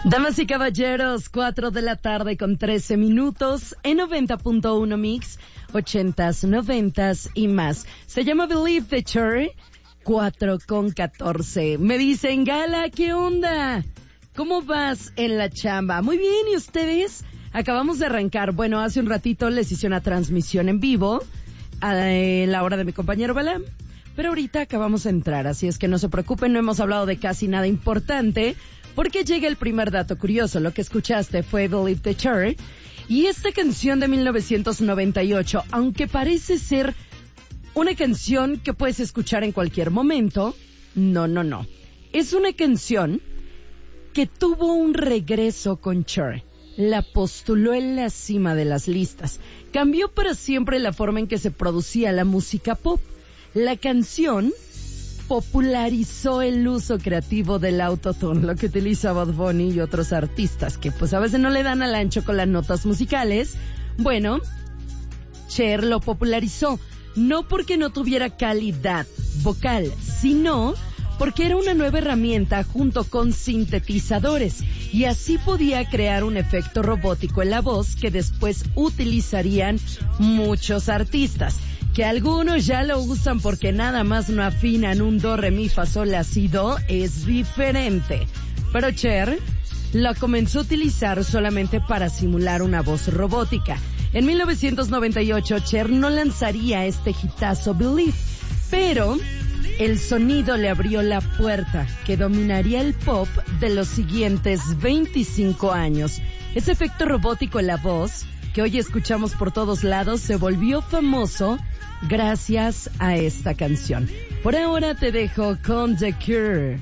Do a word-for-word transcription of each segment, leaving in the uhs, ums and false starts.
Damas y caballeros, cuatro de la tarde con trece minutos en noventa punto uno Mix, ochentas, noventas y más. Se llama Believe the Cherry, cuatro con catorce. Me dicen, Gala, ¿qué onda? ¿Cómo vas en la chamba? Muy bien, ¿y ustedes? Acabamos de arrancar. Bueno, hace un ratito les hice una transmisión en vivo a la hora de mi compañero Balam, pero ahorita acabamos de entrar, así es que no se preocupen, no hemos hablado de casi nada importante, porque llega el primer dato curioso. Lo que escuchaste fue Believe the Cherry, y esta canción de mil novecientos noventa y ocho, aunque parece ser una canción que puedes escuchar en cualquier momento, no, no, no. Es una canción que tuvo un regreso con Cher. La postuló en la cima de las listas. Cambió para siempre la forma en que se producía la música pop. La canción popularizó el uso creativo del autotune, lo que utiliza Bad Bunny y otros artistas que pues a veces no le dan al ancho con las notas musicales. Bueno, Cher lo popularizó, no porque no tuviera calidad vocal, sino porque era una nueva herramienta junto con sintetizadores, y así podía crear un efecto robótico en la voz que después utilizarían muchos artistas, que algunos ya lo usan porque nada más no afinan un do, re, mi, fa, sol, la, si, do, es diferente. Pero Cher la comenzó a utilizar solamente para simular una voz robótica. En mil novecientos noventa y ocho, Cher no lanzaría este hitazo Believe, pero el sonido le abrió la puerta que dominaría el pop de los siguientes veinticinco años. Ese efecto robótico en la voz, que hoy escuchamos por todos lados, se volvió famoso gracias a esta canción. Por ahora te dejo con The Cure.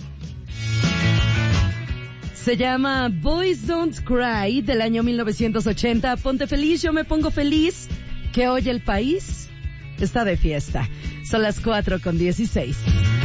Se llama Boys Don't Cry, del año mil novecientos ochenta. Ponte feliz, yo me pongo feliz, que hoy el país está de fiesta. Son las cuatro con dieciséis.